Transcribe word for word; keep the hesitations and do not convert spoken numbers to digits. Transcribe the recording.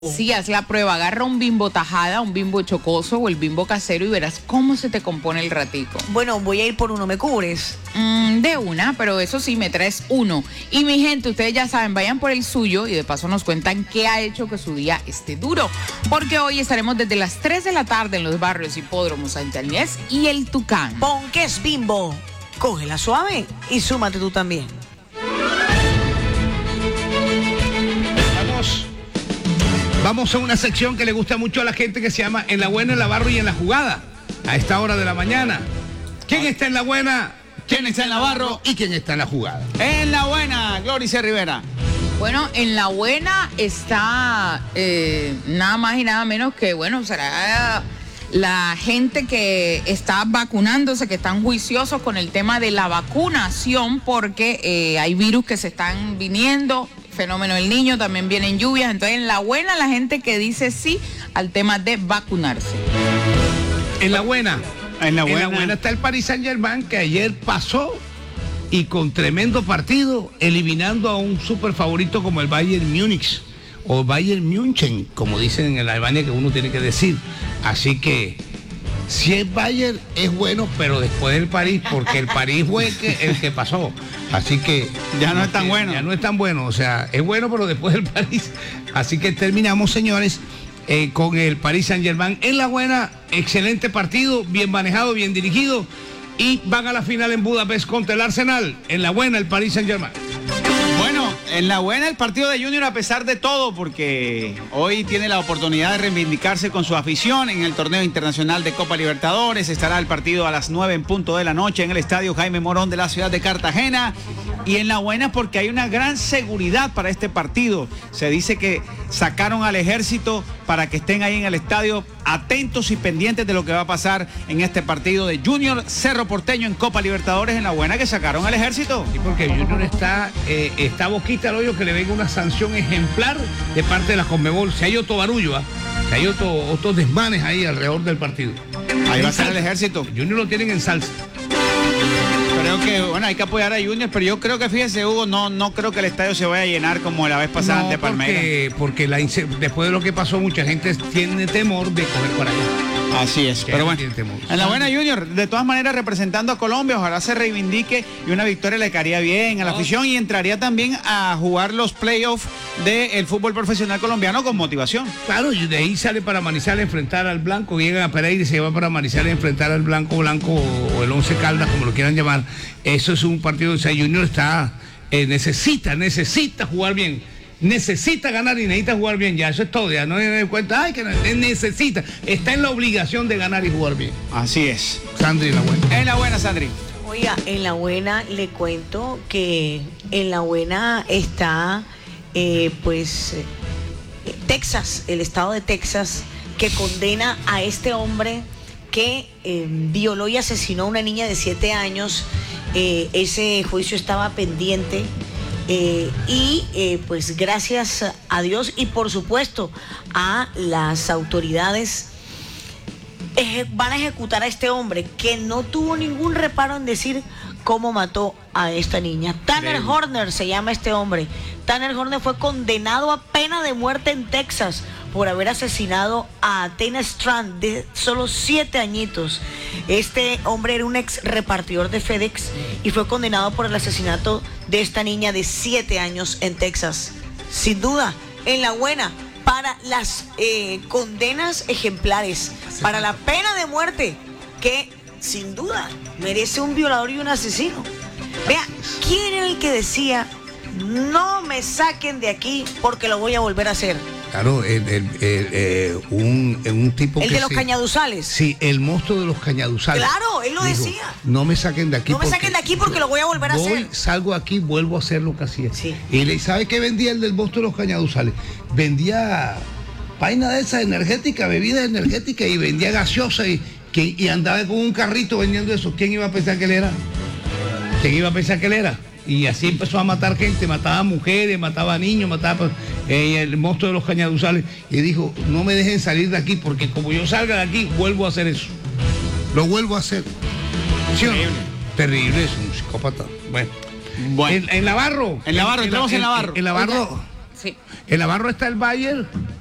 Sí, haz la prueba, agarra un Bimbo tajada, un Bimbo chocoso o el Bimbo casero y verás cómo se te compone el ratico. Bueno, voy a ir por uno, ¿me cubres? Mm, de una, pero eso sí, me traes uno. Y mi gente, ustedes ya saben, vayan por el suyo y de paso nos cuentan qué ha hecho que su día esté duro. Porque hoy estaremos desde las tres de la tarde en los barrios Hipódromo Santa Inés y el Tucán. Pon que es Bimbo, cógela suave y súmate tú también. Vamos. Vamos a una sección que le gusta mucho a la gente que se llama En la Buena, en la Barro y en la Jugada. A esta hora de la mañana. ¿Quién está en la buena? ¿Quién está en la barro? ¿Y quién está en la jugada? En la buena, Gloricia Rivera. Bueno, en la buena está eh, nada más y nada menos que, bueno, será la gente que está vacunándose, que están juiciosos con el tema de la vacunación, porque eh, hay virus que se están viniendo. Fenómeno del niño, también vienen lluvias, entonces en la buena la gente que dice sí al tema de vacunarse. En la buena, en la buena, en la buena está el Paris Saint-Germain, que ayer pasó y con tremendo partido, eliminando a un super favorito como el Bayern Múnich, o Bayern München, como dicen en Alemania, que uno tiene que decir. Así que si es Bayern es bueno, pero después del París, porque el París fue el que, el que pasó. Así que ya no es tan bueno. Ya no es tan bueno, o sea, es bueno, pero después del París. Así que terminamos, señores, eh, con el Paris Saint-Germain en la buena. Excelente partido, bien manejado, bien dirigido. Y van a la final en Budapest contra el Arsenal. En la buena, el Paris Saint-Germain. Bueno, en la buena el partido de Junior a pesar de todo, porque hoy tiene la oportunidad de reivindicarse con su afición en el torneo internacional de Copa Libertadores. Estará el partido a las nueve en punto de la noche en el estadio Jaime Morón de la ciudad de Cartagena. Y en la buena porque hay una gran seguridad para este partido. Se dice que sacaron al ejército para que estén ahí en el estadio atentos y pendientes de lo que va a pasar en este partido de Junior Cerro Porteño en Copa Libertadores. En la buena que sacaron al ejército. Sí, porque Junior está, eh, está boquita al hoyo que le venga una sanción ejemplar de parte de la Conmebol. Si hay otro barullo, ¿eh? Si hay otro, otros desmanes ahí alrededor del partido. Ahí va a estar el ejército. Junior lo tienen en salsa. Creo que, bueno, hay que apoyar a Junior, pero yo creo que, fíjese, Hugo, no, no creo que el estadio se vaya a llenar como la vez pasada no, ante Palmeiras. Porque, porque la, después de lo que pasó, mucha gente tiene temor de coger para allá. Así es, pero bueno, en la buena Junior, de todas maneras representando a Colombia, ojalá se reivindique y una victoria le caería bien a la afición y entraría también a jugar los playoffs del fútbol profesional colombiano con motivación. Claro, y de ahí sale para Manizales a enfrentar al Blanco, llegan a Pereira y se va para Manizales a enfrentar al Blanco Blanco o el Once Caldas, como lo quieran llamar. Eso es un partido, o sea, Junior está, eh, necesita, necesita jugar bien. Necesita ganar y necesita jugar bien, ya eso es todo, ya no me cuenta, ay, que necesita, está en la obligación de ganar y jugar bien. Así es. Sandri, en la buena. En la buena, Sandri. Oiga, en la buena le cuento que en la buena está, eh, pues, eh, Texas, el estado de Texas, que condena a este hombre que eh, violó y asesinó a una niña de siete años. Eh, ese juicio estaba pendiente. Eh, y eh, pues gracias a Dios y por supuesto a las autoridades eje- van a ejecutar a este hombre que no tuvo ningún reparo en decir cómo mató a esta niña. Tanner Creo. Horner se llama este hombre. Tanner Horner fue condenado a pena de muerte en Texas por haber asesinado a Athena Strand de solo siete añitos. Este hombre era un ex repartidor de FedEx y fue condenado por el asesinato de esta niña de siete años en Texas. Sin duda, en la buena, para las eh, condenas ejemplares, para la pena de muerte, que sin duda merece un violador y un asesino. Vea, ¿quién era el que decía, no me saquen de aquí porque lo voy a volver a hacer? Claro, el, el, el, eh, un, un tipo El que de los se, cañaduzales. Sí, el monstruo de los cañaduzales. Claro, él lo dijo, decía. No me saquen de aquí. No me saquen de aquí porque lo voy a volver a voy, hacer. Salgo aquí, vuelvo a hacer lo que hacía. Sí. Y le, ¿sabe qué vendía el del monstruo de los cañaduzales? Vendía vaina de esa energética, bebidas energéticas y vendía gaseosa y, que, y andaba con un carrito vendiendo eso. ¿Quién iba a pensar que él era? ¿Quién iba a pensar que él era? Y así empezó a matar gente, mataba mujeres, mataba niños, mataba eh, el monstruo de los cañaduzales. Y dijo, no me dejen salir de aquí, porque como yo salga de aquí, vuelvo a hacer eso. Lo vuelvo a hacer. ¿Sí o no? Terrible, es un psicópata. Bueno. Bueno. En, en Navarro. En Navarro, en, entramos en, en Navarro. En Navarro. Sí. En Navarro está el Bayern